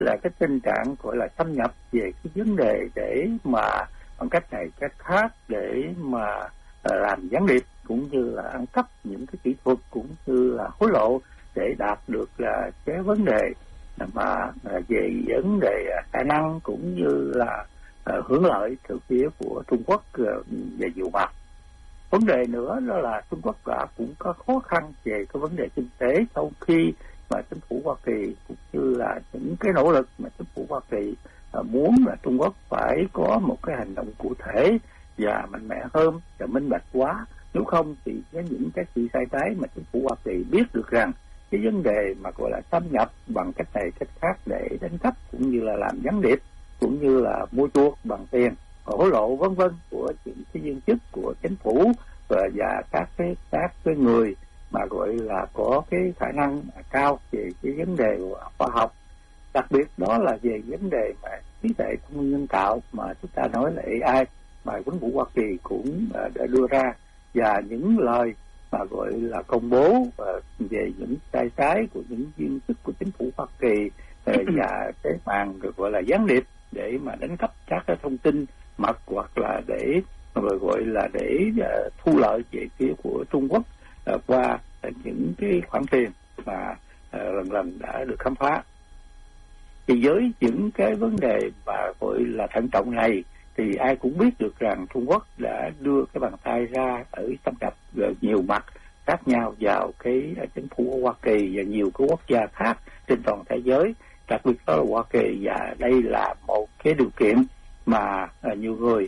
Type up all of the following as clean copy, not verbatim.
là cái tình trạng gọi là xâm nhập về cái vấn đề để mà bằng cách này cách khác để mà làm gián điệp cũng như là ăn cắp những cái kỹ thuật cũng như là hối lộ để đạt được là cái vấn đề mà về vấn đề khả năng cũng như là hưởng lợi từ phía của Trung Quốc về nhiều mặt. Vấn đề nữa đó là Trung Quốc cũng có khó khăn về cái vấn đề kinh tế sau khi mà chính phủ Hoa Kỳ cũng như là những cái nỗ lực mà chính phủ Hoa Kỳ muốn là Trung Quốc phải có một cái hành động cụ thể và mạnh mẽ hơn và minh bạch quá. Nếu không thì với những cái sự sai trái mà chính phủ Hoa Kỳ biết được rằng cái vấn đề mà gọi là xâm nhập bằng cách này cách khác để đánh cắp cũng như là làm gián điệp cũng như là mua chuộc bằng tiền hối lộ vân vân của những cái viên chức của chính phủ và các cái người mà gọi là có cái khả năng cao về cái vấn đề khoa học, đặc biệt đó là về vấn đề mà trí tuệ thông minh nhân tạo mà chúng ta nói là AI mà chính phủ Hoa Kỳ cũng đã đưa ra, và những lời mà gọi là công bố về những sai trái của những viên chức của chính phủ Hoa Kỳ và cái màn gọi là gián điệp để mà đánh cắp các cái thông tin mật hoặc là để gọi là để thu lợi về phía của Trung Quốc qua những cái khoản tiền mà lần lần đã được khám phá. Thì với những cái vấn đề mà gọi là thận trọng này thì ai cũng biết được rằng Trung Quốc đã đưa cái bàn tay ra ở xâm nhập nhiều mặt khác nhau vào cái chính phủ của Hoa Kỳ và nhiều cái quốc gia khác trên toàn thế giới, đặc biệt đó là Hoa Kỳ, và đây là một cái điều kiện mà nhiều người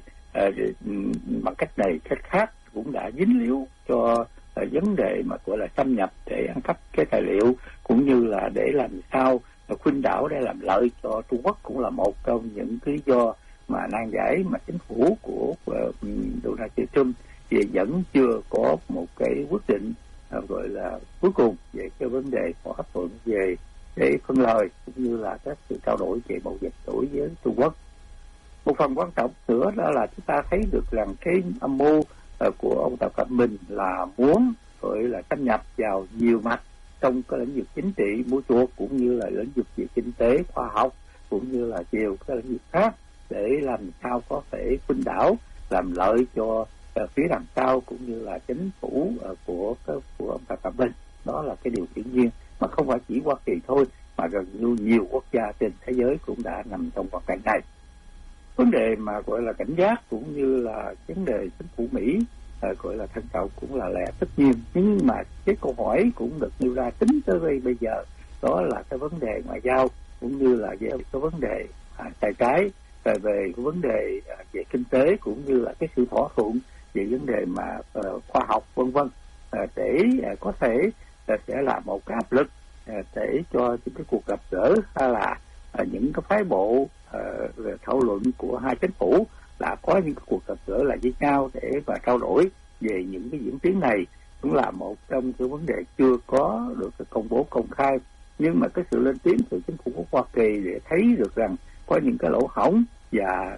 bằng cách này cách khác cũng đã dính líu cho vấn đề mà gọi là xâm nhập để ăn cắp cái tài liệu cũng như là để làm sao khuynh đảo để làm lợi cho Trung Quốc, cũng là một trong những lý do mà nan giải mà chính phủ của Donald Trump thì vẫn chưa có một cái quyết định gọi là cuối cùng về cái vấn đề của áp thuận về để phân lời cũng như là các sự trao đổi về mậu dịch đối với Trung Quốc. Một phần quan trọng nữa đó là chúng ta thấy được rằng cái âm mưu của ông Tập Cận Bình là muốn gọi là xâm nhập vào nhiều mặt trong cái lĩnh vực chính trị mua chuộc cũng như là lĩnh vực về kinh tế khoa học cũng như là nhiều cái lĩnh vực khác để làm sao có thể khuynh đảo làm lợi cho phía đằng sau cũng như là chính phủ của ông Tập Cận Bình. Đó là cái điều hiển nhiên mà không phải chỉ Hoa Kỳ thôi mà gần như nhiều quốc gia trên thế giới cũng đã nằm trong hoàn cảnh này. Vấn đề mà gọi là cảnh giác cũng như là vấn đề chính phủ Mỹ gọi là thận trọng cũng là lẽ tất nhiên, nhưng mà cái câu hỏi cũng được nêu ra tính tới đây bây giờ đó là cái vấn đề ngoại giao cũng như là về cái vấn đề sai trái về cái vấn đề về kinh tế cũng như là cái sự thỏa thuận về vấn đề mà khoa học vân vân để có thể sẽ là một cái áp lực để cho những cái cuộc gặp gỡ hay là những cái phái bộ thảo luận của hai chính phủ là có những cái cuộc gặp gỡ lại với nhau để mà trao đổi về những cái diễn tiến này, cũng là một trong cái vấn đề chưa có được công bố công khai. Nhưng mà cái sự lên tiếng từ chính phủ của Hoa Kỳ để thấy được rằng có những cái lỗ hổng và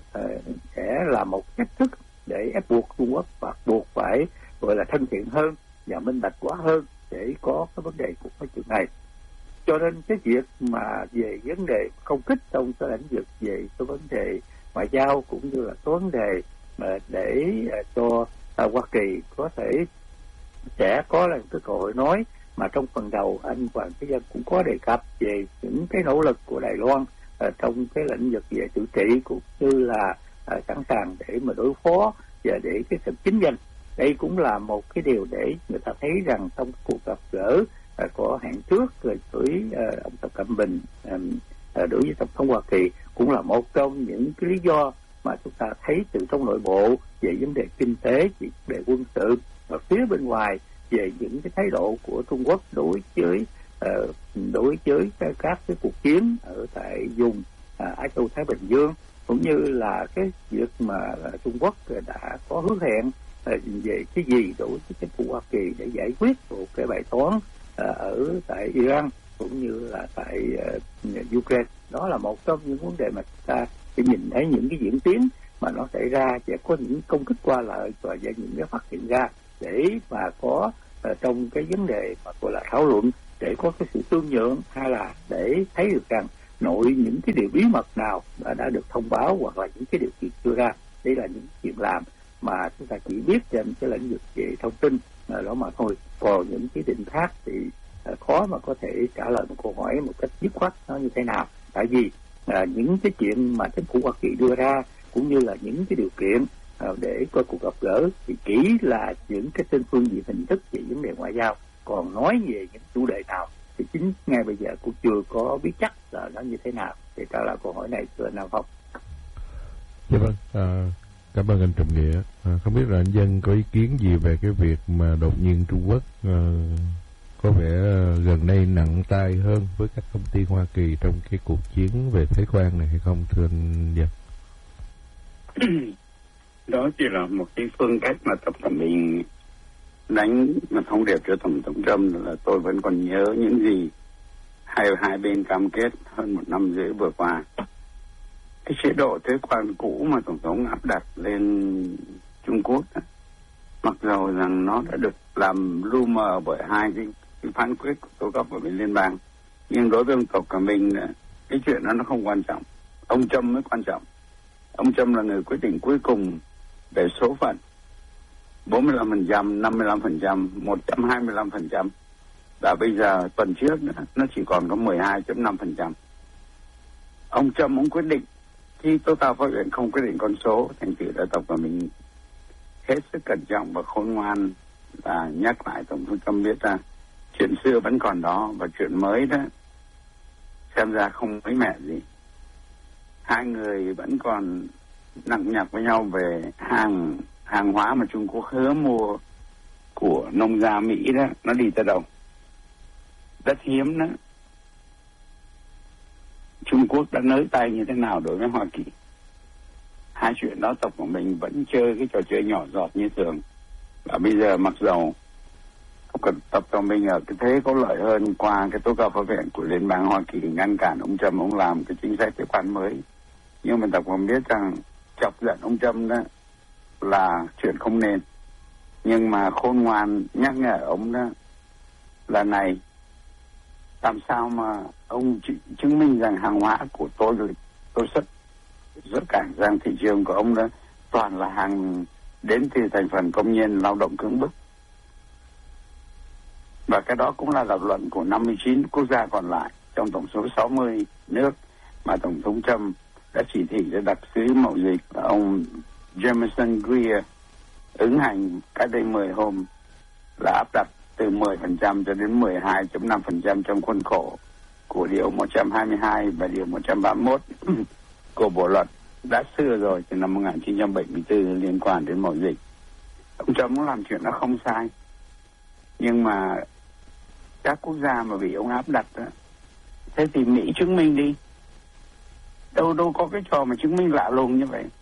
sẽ là một cách thức để ép buộc Trung Quốc và buộc phải gọi là thân thiện hơn và minh bạch quá hơn để có cái vấn đề của cái chuyện này. Cho nên cái việc mà về vấn đề công kích trong cái lĩnh vực về cái vấn đề ngoại giao cũng như là cái vấn đề mà để cho Hoa Kỳ có thể sẽ có là cái cơ hội nói mà trong phần đầu anh Hoàng Thế Dân cũng có đề cập về những cái nỗ lực của Đài Loan trong cái lĩnh vực về tự trị cũng như là sẵn sàng để mà đối phó và để cái sự chính danh. Đây cũng là một cái điều để người ta thấy rằng trong cuộc gặp gỡ có hẹn trước rồi với ông Tập Cận Bình đối với tổng thống Hoa Kỳ cũng là một trong những cái lý do mà chúng ta thấy từ trong nội bộ về vấn đề kinh tế, về vấn đề quân sự và phía bên ngoài về những cái thái độ của Trung Quốc đối với các cái cuộc chiến ở tại vùng Á Châu Thái Bình Dương, cũng như là cái việc mà Trung Quốc đã có hứa hẹn về cái gì đối với chính phủ Hoa Kỳ để giải quyết một cái bài toán ở tại Iran cũng như là tại Ukraine. Đó là một trong những vấn đề mà chúng ta sẽ nhìn thấy những cái diễn tiến mà nó xảy ra, sẽ có những công kích qua lại và những cái phát hiện ra để mà có trong cái vấn đề mà gọi là thảo luận để có cái sự tương nhượng hay là để thấy được rằng nội những cái điều bí mật nào đã được thông báo, hoặc là những cái điều kiện đưa ra. Đây là những chuyện làm mà chúng ta chỉ biết trên cái lĩnh vực về thông tin đó mà thôi. Còn những cái định khác thì khó mà có thể trả lời một câu hỏi một cách dứt khoát nó như thế nào. Tại vì những cái chuyện mà chính phủ Hoa Kỳ đưa ra cũng như là những cái điều kiện để có cuộc gặp gỡ thì chỉ là những cái trên phương diện hình thức về vấn đề ngoại giao. Còn nói về những chủ đề nào thì chính ngay bây giờ cũng chưa có biết chắc là nó như thế nào. Để trả lời câu hỏi này thưa anh Nam Phong. Dạ vâng, cảm ơn anh Trọng Nghĩa. Không biết là anh Dân có ý kiến gì về cái việc mà đột nhiên Trung Quốc có vẻ gần đây nặng tay hơn với các công ty Hoa Kỳ trong cái cuộc chiến về thuế quan này hay không, thưa anh Dân? Đó chỉ là một cái phương cách mà Tập Cận Bình đánh mà thông điệp cho Tổng thống Trump là tôi vẫn còn nhớ những gì hai bên cam kết hơn 1 năm rưỡi vừa qua. Cái chế độ thuế quan cũ mà Tổng thống áp đặt lên Trung Quốc đó, mặc dù rằng nó đã được làm lu mờ bởi hai cái phán quyết của tố cấp ở bên liên bang, nhưng đối với ông Tập Cận Bình cái chuyện đó nó không quan trọng. Ông Trump mới quan trọng. Ông Trump là người quyết định cuối cùng về số phận 45%, 55%, 125%. Và bây giờ tuần trước nó chỉ còn có 12.5%. Ông Trump cũng quyết định, khi tối cao pháp viện không quyết định con số, thành thử đã Tập Cận Bình hết sức cẩn trọng và khôn ngoan và nhắc lại Tổng thống Trump biết ra chuyện xưa vẫn còn đó và chuyện mới đó xem ra không mới mẻ gì. Hai người vẫn còn nặng nhọc với nhau về hàng hóa mà Trung Quốc hứa mua của nông gia Mỹ đó, nó đi tới đâu. Đất hiếm đó, Trung Quốc đã nới tay như thế nào đối với Hoa Kỳ. Hai chuyện đó Tập Cận Bình vẫn chơi cái trò chơi nhỏ giọt như thường. Và bây giờ mặc dầu Tập Cận Bình ở cái thế có lợi hơn qua cái tố cáo pháp viện của Liên bang Hoa Kỳ ngăn cản ông Trump ông làm cái chính sách thuế quan mới, nhưng mà Tập Cận Bình biết rằng chọc giận ông Trump đó là chuyện không nên. Nhưng mà khôn ngoan nhắc nhở ông đó là này, làm sao mà ông chứng minh rằng hàng hóa của tôi xuất cảng sang thị trường của ông đó toàn là hàng đến từ thành phần công nhân lao động cưỡng bức. Và cái đó cũng là lập luận của 59 quốc gia còn lại trong tổng số 60 nước mà Tổng thống Trump đã chỉ thị cho đặc sứ mậu dịch ông Jameson Greer ứng hành cách đây 10 hôm là áp đặt từ 10% cho đến 12.5% trong khuôn khổ của Điều 122 và Điều 131 của Bộ Luật đã xưa rồi từ năm 1974 liên quan đến mậu dịch. Ông Trump cũng làm chuyện đó không sai. Nhưng mà các quốc gia mà bị ông áp đặt đó, thế thì Mỹ chứng minh đi. Đâu có cái trò mà chứng minh lạ lùng như vậy.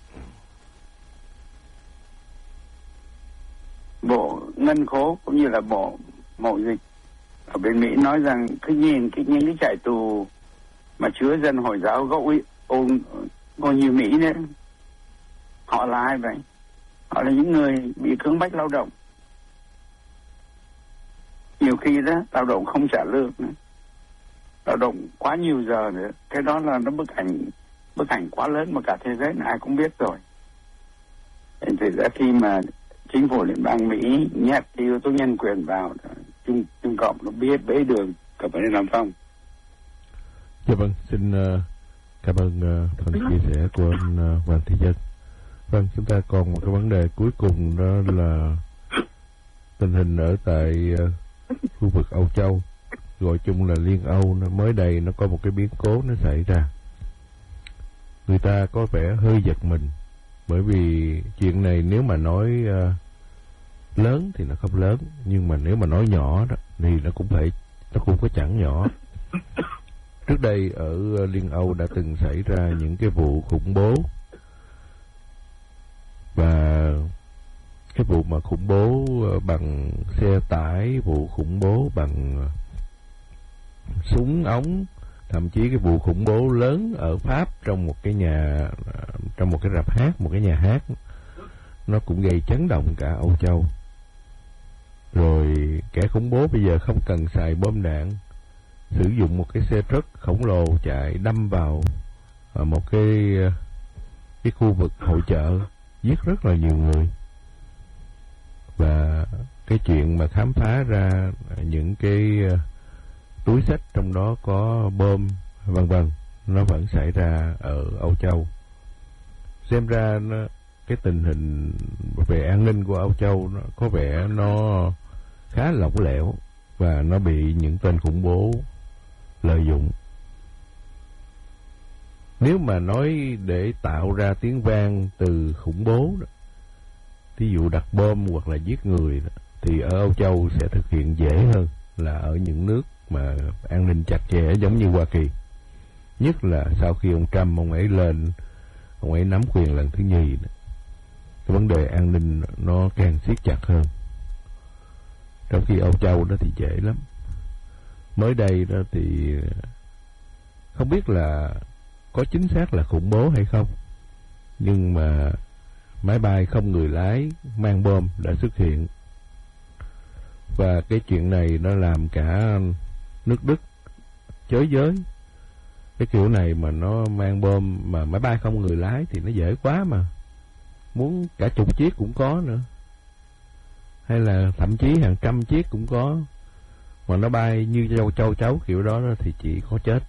Bộ Ngân khố cũng như là Bộ Mậu dịch ở bên Mỹ nói rằng cứ nhìn những cái trại tù mà chứa dân Hồi giáo gốc ngôi như Mỹ nữa, họ là ai vậy? Họ là những người bị cưỡng bách lao động. Nhiều khi đó lao động không trả lương nữa, lao động quá nhiều giờ nữa. Cái đó là nó bức ảnh quá lớn mà cả thế giới này ai cũng biết rồi. Thành thử ra khi mà chính phủ liên bang Mỹ nhét yếu tố nhân quyền vào, Trung Cộng nó biết bế đường cả vấn đề Nam Phong. Dạ vâng, xin cảm ơn phần chia sẻ của anh Hoàng Thị Dân. Vâng, chúng ta còn một cái vấn đề cuối cùng, đó là tình hình ở tại khu vực Âu Châu, gọi chung là Liên Âu. Mới đây nó có một cái biến cố nó xảy ra, người ta có vẻ hơi giật mình, bởi vì chuyện này nếu mà nói lớn thì nó không lớn, nhưng mà nếu mà nói nhỏ đó thì nó cũng có chẳng nhỏ. Trước đây ở Liên Âu đã từng xảy ra những cái vụ khủng bố, và cái vụ mà khủng bố bằng xe tải, vụ khủng bố bằng súng ống, thậm chí cái vụ khủng bố lớn ở Pháp trong một cái rạp hát, một cái nhà hát, nó cũng gây chấn động cả Âu Châu. Rồi kẻ khủng bố bây giờ không cần xài bom đạn, sử dụng một cái xe truck khổng lồ chạy đâm vào một cái khu vực hội chợ, giết rất là nhiều người. Và cái chuyện mà khám phá ra những cái túi xách trong đó có bom vân vân, nó vẫn xảy ra ở Âu Châu. Xem ra cái tình hình về an ninh của Âu Châu nó có vẻ nó khá lỏng lẻo và nó bị những tên khủng bố lợi dụng. Nếu mà nói để tạo ra tiếng vang từ khủng bố đó, ví dụ đặt bom hoặc là giết người đó, thì ở Âu Châu sẽ thực hiện dễ hơn là ở những nước mà an ninh chặt chẽ giống như Hoa Kỳ. Nhất là sau khi ông Trump ông ấy lên, ông ấy nắm quyền lần thứ nhì đó, cái vấn đề an ninh nó càng siết chặt hơn. Trong khi Âu Châu đó thì dễ lắm. Mới đây đó thì không biết là có chính xác là khủng bố hay không, nhưng mà máy bay không người lái mang bom đã xuất hiện. Và cái chuyện này nó làm cả nước Đức chới giới. Cái kiểu này mà nó mang bom mà máy bay không người lái thì nó dễ quá mà. Muốn cả chục chiếc cũng có nữa. Hay là thậm chí hàng trăm chiếc cũng có. Mà nó bay như châu chấu kiểu đó thì chỉ có chết.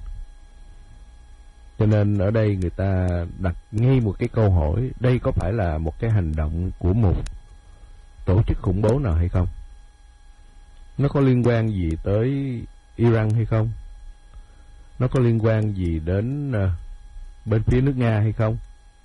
Cho nên ở đây người ta đặt ngay một cái câu hỏi, đây có phải là một cái hành động của một tổ chức khủng bố nào hay không? Nó có liên quan gì tới Iran hay không? Nó có liên quan gì đến bên phía nước Nga hay không?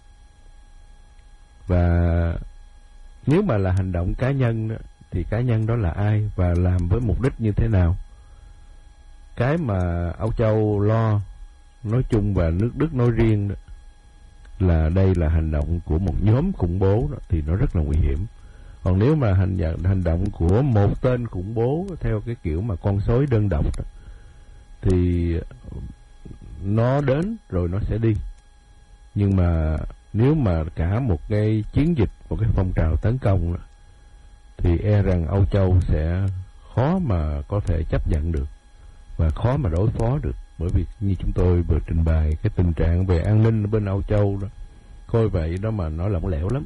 Và nếu mà là hành động cá nhân đó, thì cá nhân đó là ai và làm với mục đích như thế nào? Cái mà Âu Châu lo nói chung và nước Đức nói riêng đó, là đây là hành động của một nhóm khủng bố đó, thì nó rất là nguy hiểm. Còn nếu mà hành động của một tên khủng bố theo cái kiểu mà con sói đơn độc đó, thì nó đến rồi nó sẽ đi. Nhưng mà nếu mà cả một cái chiến dịch, một cái phong trào tấn công đó, thì e rằng Âu Châu sẽ khó mà có thể chấp nhận được và khó mà đối phó được. Bởi vì như chúng tôi vừa trình bày, cái tình trạng về an ninh bên Âu Châu đó, coi vậy đó mà nó lỏng lẻo lắm.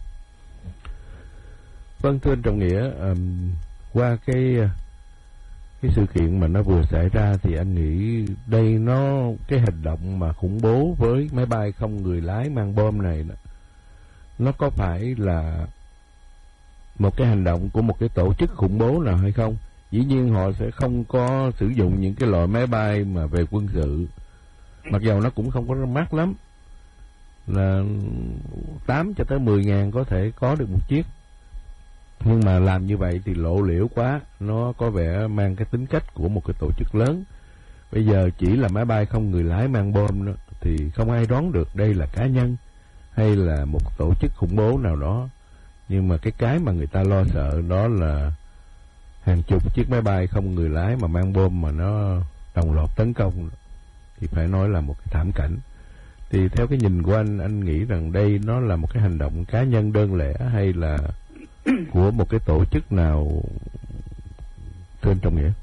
Vâng, thưa anh Trọng Nghĩa, qua cái sự kiện mà nó vừa xảy ra thì anh nghĩ đây cái hành động mà khủng bố với máy bay không người lái mang bom này đó, nó có phải là một cái hành động của một cái tổ chức khủng bố nào hay không? Dĩ nhiên họ sẽ không có sử dụng những cái loại máy bay mà về quân sự, mặc dầu nó cũng không có mắc lắm, là 8 cho tới 10 ngàn có thể có được một chiếc. Nhưng mà làm như vậy thì lộ liễu quá, nó có vẻ mang cái tính cách của một cái tổ chức lớn. Bây giờ chỉ là máy bay không người lái mang bom đó, thì không ai đoán được đây là cá nhân hay là một tổ chức khủng bố nào đó. Nhưng mà cái mà người ta lo sợ đó là hàng chục chiếc máy bay không người lái mà mang bom mà nó đồng loạt tấn công, thì phải nói là một cái thảm cảnh. Thì theo cái nhìn của anh nghĩ rằng đây nó là một cái hành động cá nhân đơn lẻ hay là của một cái tổ chức nào, thưa anh Trọng Nghĩa?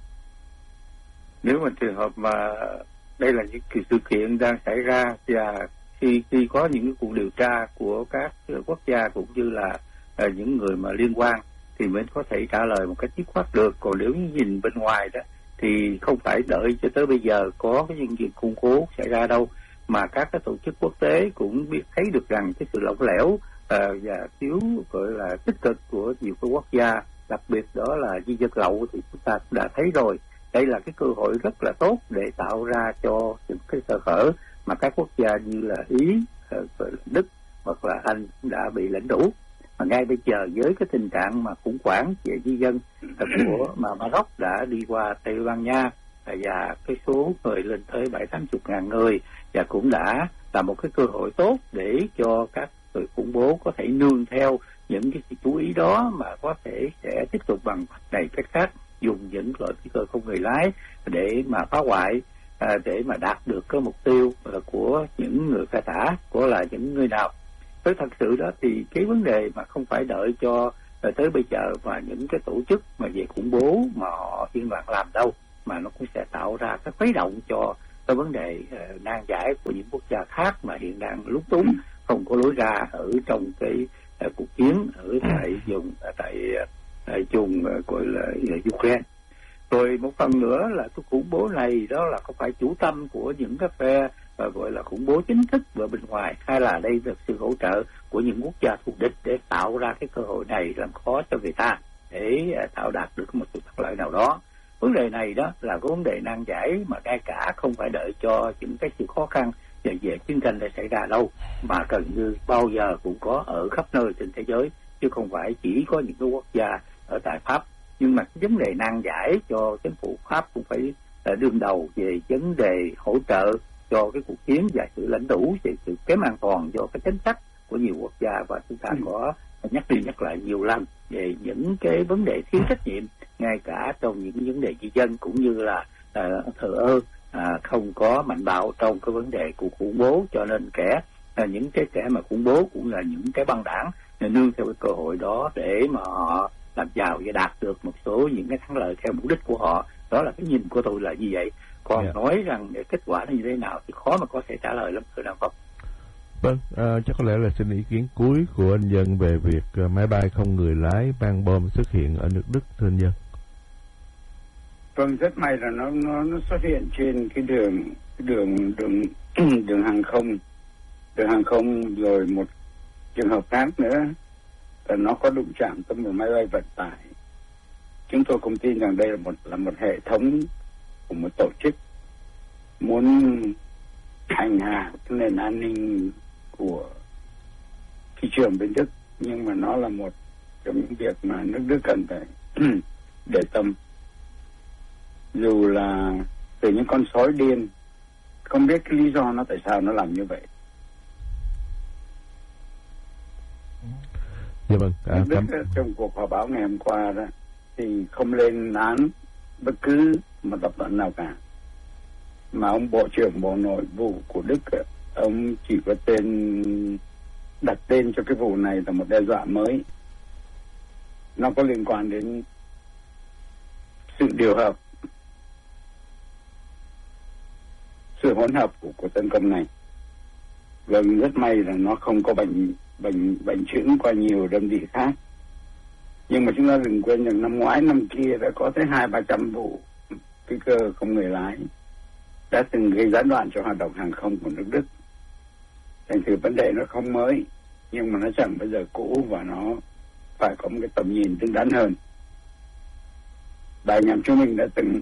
Nếu mà trường hợp mà đây là những sự kiện đang xảy ra và khi có những cái cuộc điều tra của các quốc gia cũng như là những người mà liên quan thì mới có thể trả lời một cách dứt khoát được. Còn nếu như nhìn bên ngoài đó thì không phải đợi cho tới bây giờ có cái những chuyện khủng bố xảy ra đâu, mà các cái tổ chức quốc tế cũng biết thấy được rằng cái sự lỏng lẻo và thiếu gọi là tích cực của nhiều cái quốc gia, đặc biệt đó là di dân lậu, thì chúng ta cũng đã thấy rồi. Đây là cái cơ hội rất là tốt để tạo ra cho những cái sơ hở mà các quốc gia như là Ý, Đức hoặc là Anh đã bị lãnh đủ. Mà ngay bây giờ với cái tình trạng mà khủng hoảng về di dân của mà Maroc đã đi qua Tây Ban Nha và cái số người lên tới 70-80 ngàn người, và cũng đã là một cái cơ hội tốt để cho các người khủng bố có thể nương theo những cái sự chú ý đó mà có thể sẽ tiếp tục bằng này cách khác dùng những loại phi cơ không người lái để mà phá hoại, để mà đạt được cái mục tiêu của những người cai tả, của là những người nào. Với thật sự đó thì cái vấn đề mà không phải đợi cho tới bây giờ mà những cái tổ chức mà về khủng bố mà họ yên lặng làm đâu, mà nó cũng sẽ tạo ra cái khuấy động cho cái vấn đề nan giải của những quốc gia khác mà hiện đang lúng túng không có lối ra ở trong cái cuộc chiến ở tại vùng gọi là Ukraine. Rồi một phần nữa là cái khủng bố này đó là không phải chủ tâm của những cái phe gọi là khủng bố chính thức ở bên ngoài, hay là đây là sự hỗ trợ của những quốc gia thù địch để tạo ra cái cơ hội này làm khó cho người ta để tạo đạt được một sự thắng lợi nào đó. Vấn đề này đó là cái vấn đề nan giải mà ngay cả không phải đợi cho những cái sự khó khăn về chiến tranh để xảy ra đâu, mà gần như bao giờ cũng có ở khắp nơi trên thế giới, chứ không phải chỉ có những cái quốc gia ở tại Pháp. Nhưng mà cái vấn đề nan giải cho chính phủ Pháp cũng phải đương đầu về vấn đề hỗ trợ cho cái cuộc chiến và sự lãnh đủ về sự kém an toàn do cái chính sách của nhiều quốc gia, và chúng ta có nhắc đi nhắc lại nhiều lần về những cái vấn đề thiếu trách nhiệm ngay cả trong những vấn đề di dân, cũng như là thờ ơ không có mạnh bạo trong cái vấn đề của khủng bố. Cho nên những cái kẻ mà khủng bố cũng là những cái băng đảng nương theo cái cơ hội đó để mà họ làm giàu và đạt được một số những cái thắng lợi theo mục đích của họ. Đó là cái nhìn của tôi là như vậy. Còn nói rằng kết quả là như thế nào thì khó mà có thể trả lời lắm, thưa nào không? Vâng, chắc có lẽ là xin ý kiến cuối của anh Dân về việc máy bay không người lái mang bom xuất hiện ở nước Đức, thưa anh Dân. Vâng, rất may là nó xuất hiện trên cái đường hàng không, rồi một trường hợp khác nữa là nó có đụng chạm tới một máy bay vận tải. Chúng tôi không tin rằng đây là một hệ thống của một tổ chức muốn hành hạ cái nền an ninh của thị trường bên Đức, nhưng mà nó là một trong những việc mà nước Đức cần phải để tâm. Dù là từ những con sói điên, không biết cái lý do nó tại sao nó làm như vậy. Dạ vâng. Đức trong cuộc họp báo ngày hôm qua đó thì không lên án bất cứ một tập đoàn nào cả, mà ông Bộ trưởng Bộ Nội vụ của Đức, ông chỉ có đặt tên cho cái vụ này là một đe dọa mới. Nó có liên quan đến sự điều hợp, sự hỗn hợp của tấn công này. Vâng, rất may là nó không có bệnh chững qua nhiều đơn vị khác. Nhưng mà chúng ta đừng quên rằng năm ngoái năm kia đã có tới 200-300 vụ phi cơ không người lái đã từng gây gián đoạn cho hoạt động hàng không của nước Đức. Thành thử vấn đề nó không mới, nhưng mà nó chẳng bao giờ cũ, và nó phải có một cái tầm nhìn đứng đắn hơn. Đài Nhạc Trung Minh đã từng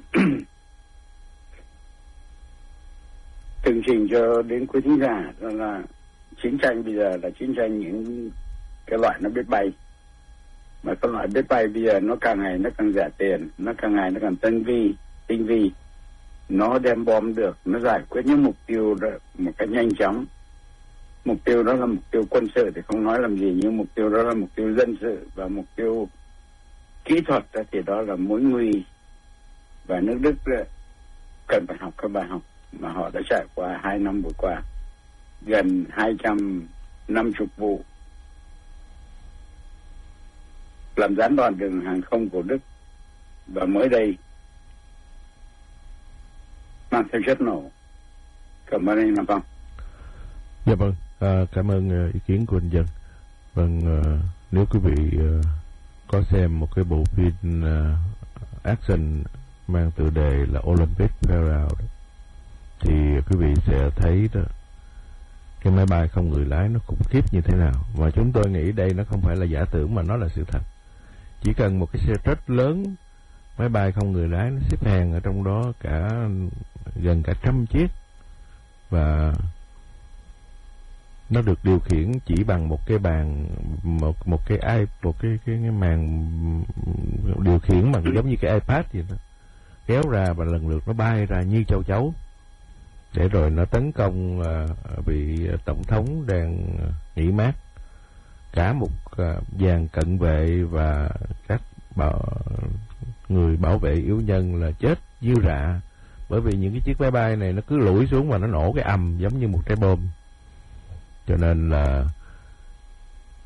trình cho đến quý thính giả là chiến tranh bây giờ là chiến tranh những cái loại nó biết bay, mà cái loại biết bay bây giờ nó càng ngày nó càng rẻ tiền, nó càng ngày nó càng tinh vi, nó đem bom được, nó giải quyết những mục tiêu đó một cách nhanh chóng. Mục tiêu đó là mục tiêu quân sự thì không nói làm gì, nhưng mục tiêu đó là mục tiêu dân sự và mục tiêu kỹ thuật thì đó là mối nguy. Và nước Đức cần phải học các bài học mà họ đã trải qua 2 năm vừa qua, gần 250 vụ làm gián đoạn đường hàng không của Đức, và mới đây mang theo chất nổ. Cảm ơn anh Nam Phong. Dạ vâng, cảm ơn ý kiến của anh Dân. Vâng, nếu quý vị có xem một cái bộ phim action mang tựa đề là Olympic Peril đó, thì quý vị sẽ thấy đó, cái máy bay không người lái nó khủng khiếp như thế nào. Và chúng tôi nghĩ đây nó không phải là giả tưởng mà nó là sự thật. Chỉ cần một cái xe rất lớn, máy bay không người lái nó xếp hàng ở trong đó gần cả 100 chiếc, và nó được điều khiển chỉ bằng một cái bàn, một cái màn điều khiển bằng giống như cái iPad vậy đó, kéo ra và lần lượt nó bay ra như châu chấu, để rồi nó tấn công bị tổng thống đang nghỉ mát. Cả một dàn cận vệ và các người bảo vệ yếu nhân là chết dư rạ, bởi vì những cái chiếc máy bay này nó cứ lủi xuống và nó nổ cái ầm giống như một trái bom. Cho nên là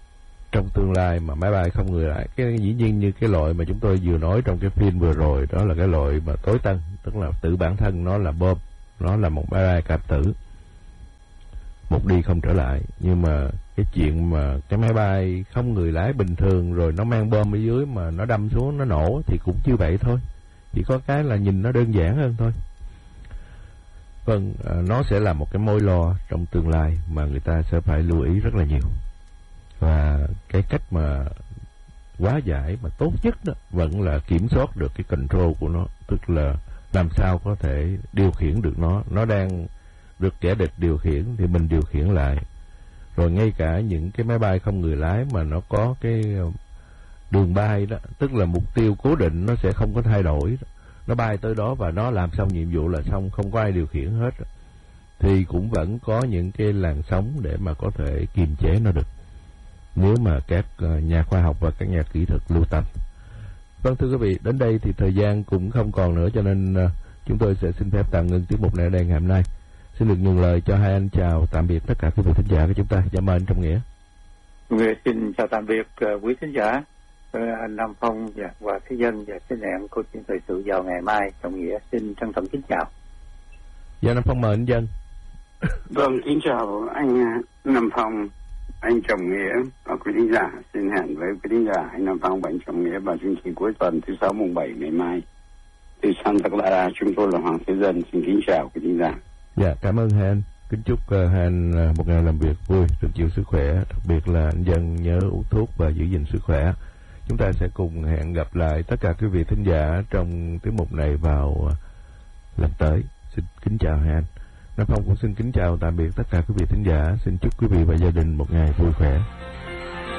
trong tương lai mà máy bay không người lái, cái dĩ nhiên như cái loại mà chúng tôi vừa nói trong cái phim vừa rồi, đó là cái loại mà tối tân, tức là tự bản thân nó là bom, nó là một máy bay cảm tử, một đi không trở lại. Nhưng mà cái chuyện mà cái máy bay không người lái bình thường rồi nó mang bom ở dưới mà nó đâm xuống nó nổ thì cũng như vậy thôi, chỉ có cái là nhìn nó đơn giản hơn thôi. Vâng, nó sẽ là một cái mối lo trong tương lai mà người ta sẽ phải lưu ý rất là nhiều. Và cái cách mà hóa giải mà tốt nhất đó vẫn là kiểm soát được cái control của nó, tức là làm sao có thể điều khiển được nó đang được kẻ địch điều khiển thì mình điều khiển lại. Rồi ngay cả những cái máy bay không người lái mà nó có cái đường bay đó, tức là mục tiêu cố định nó sẽ không có thay đổi, nó bay tới đó và nó làm xong nhiệm vụ là xong, không có ai điều khiển hết, thì cũng vẫn có những cái làn sóng để mà có thể kiềm chế nó được, nếu mà các nhà khoa học và các nhà kỹ thuật lưu tâm. Vâng, thưa quý vị, đến đây thì thời gian cũng không còn nữa, cho nên chúng tôi sẽ xin phép tạm ngưng tiết mục này ở đây ngày hôm nay. Xin được nhường lời cho hai anh chào tạm biệt tất cả quý vị thính giả của chúng ta. Dạ mời anh Trọng Nghĩa. Xin chào tạm biệt quý thính giả, anh Nam Phong và Thế Dân, và xin hẹn câu chuyện thời sự vào ngày mai. Trọng Nghĩa xin trân trọng kính chào. Dạ, Nam Phong mời anh Dân. Vâng, kính chào anh Nam Phong, anh Trọng Nghĩa và quý thính giả. Xin hẹn với quý thính giả anh Nam Phong và anh Trọng Nghĩa vào chương trình cuối tuần thứ 6 mùng 7 ngày mai. Từ Santa Clara, chúng tôi là Hoàng Thế Dân. Xin kính chào quý thính giả. Dạ, cảm ơn hai anh. Kính chúc hai anh một ngày làm việc vui, được nhiều sức khỏe. Đặc biệt là anh Dân nhớ uống thuốc và giữ gìn sức khỏe. Chúng ta sẽ cùng hẹn gặp lại tất cả quý vị thính giả trong tiết mục này vào lần tới. Xin kính chào hai anh. Nam Phong cũng xin kính chào tạm biệt tất cả quý vị thính giả. Xin chúc quý vị và gia đình một ngày vui khỏe.